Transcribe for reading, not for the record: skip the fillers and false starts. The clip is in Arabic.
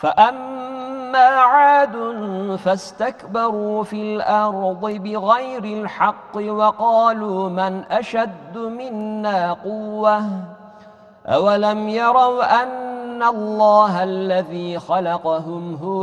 فأما عاد فاستكبروا في الأرض بغير الحق وقالوا من أشد منا قوة أولم يروا أن الله الذي خلقهم هو